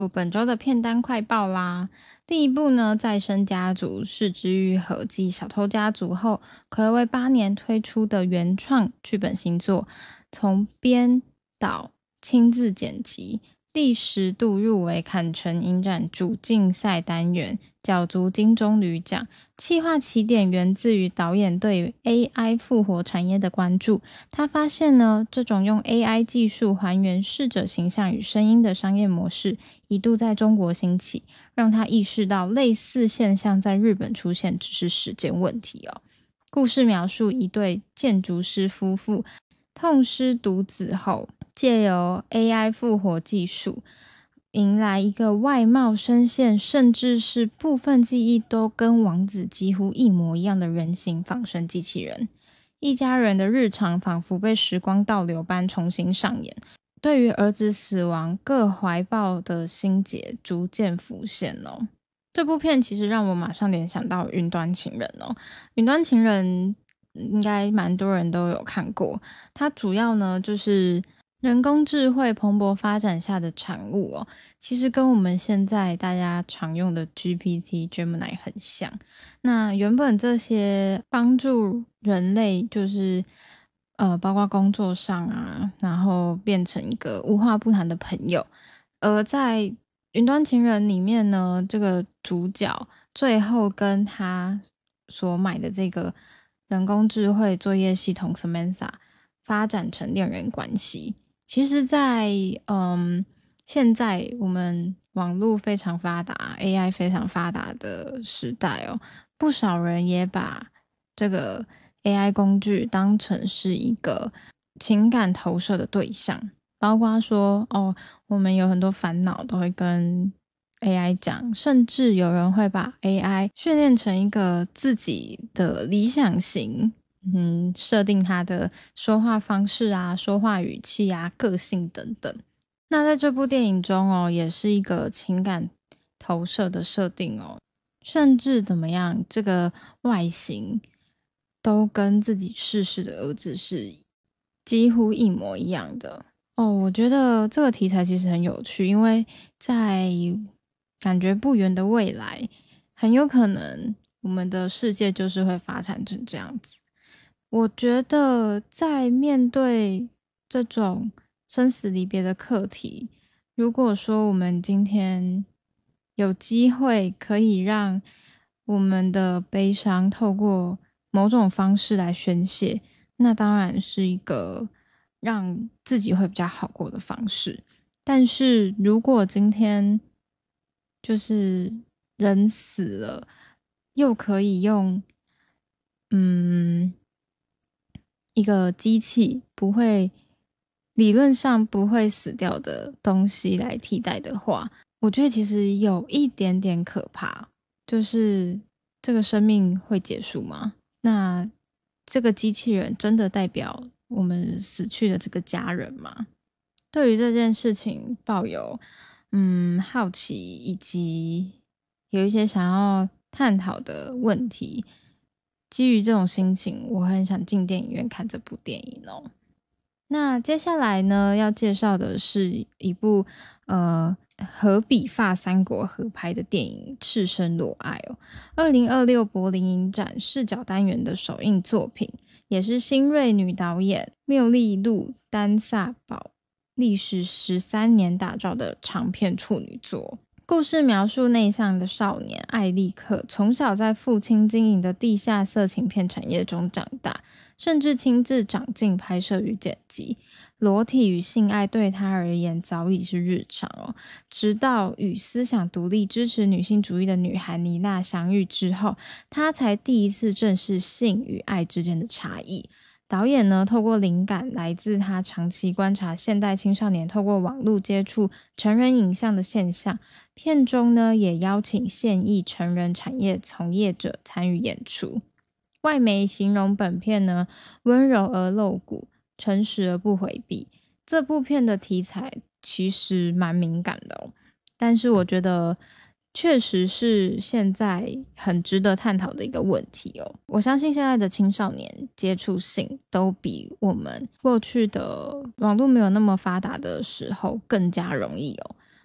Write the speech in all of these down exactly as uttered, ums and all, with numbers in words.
本周的片单快报啦。第一部呢，再生家族是之愈合继小偷家族后睽违八年推出的原创剧本新作，从编导亲自剪辑，第十度入围坎城影展主竞赛单元角逐金棕榈奖。企划起点源自于导演对于 A I 复活产业的关注，他发现呢，这种用 A I 技术还原逝者形象与声音的商业模式一度在中国兴起，让他意识到类似现象在日本出现只是时间问题哦。故事描述一对建筑师夫妇痛失独子后，借由 A I 复活技术迎来一个外貌声线甚至是部分记忆都跟王子几乎一模一样的人形仿生机器人。一家人的日常仿佛被时光倒流般重新上演，对于儿子死亡各怀抱的心结逐渐浮现哦。这部片其实让我马上联想到云端情人哦。云端情人应该蛮多人都有看过，它主要呢就是人工智慧蓬勃发展下的产物哦，其实跟我们现在大家常用的 G P T、Gemini 很像。那原本这些帮助人类就是呃，包括工作上啊，然后变成一个无话不谈的朋友。而在云端情人里面呢，这个主角最后跟他所买的这个人工智慧作业系统 Samantha 发展成恋人关系。其实在嗯，现在我们网络非常发达 A I 非常发达的时代哦，不少人也把这个 A I 工具当成是一个情感投射的对象，包括说哦，我们有很多烦恼都会跟 A I 讲，甚至有人会把 A I 训练成一个自己的理想型，嗯，设定他的说话方式啊、说话语气啊、个性等等。那在这部电影中哦，也是一个情感投射的设定哦，甚至怎么样，这个外形都跟自己逝世的儿子是几乎一模一样的哦。我觉得这个题材其实很有趣，因为在感觉不远的未来，很有可能我们的世界就是会发展成这样子。我觉得在面对这种生死离别的课题，如果说我们今天有机会可以让我们的悲伤透过某种方式来宣泄，那当然是一个让自己会比较好过的方式。但是如果今天就是人死了，又可以用嗯一个机器不会理论上不会死掉的东西来替代的话，我觉得其实有一点点可怕，就是这个生命会结束吗？那这个机器人真的代表我们死去的这个家人吗？对于这件事情抱有嗯好奇，以及有一些想要探讨的问题。基于这种心情，我很想进电影院看这部电影哦。那接下来呢，要介绍的是一部呃荷比法三国合拍的电影《赤身裸爱》哦，二零二六柏林影展视角单元的首映作品，也是新锐女导演缪利路丹萨堡历时十三年打造的长片处女作。故事描述内向的少年艾利克从小在父亲经营的地下色情片产业中长大，甚至亲自掌镜拍摄与剪辑。裸体与性爱对他而言早已是日常哦。直到与思想独立、支持女性主义的女孩妮娜相遇之后，他才第一次正视性与爱之间的差异。导演呢，透过灵感来自他长期观察现代青少年透过网络接触成人影像的现象，片中呢也邀请现役成人产业从业者参与演出。外媒形容本片呢温柔而露骨，诚实而不回避。这部片的题材其实蛮敏感的哦，但是我觉得确实是现在很值得探讨的一个问题哦。我相信现在的青少年接触性都比我们过去的网络没有那么发达的时候更加容易哦。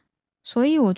所以我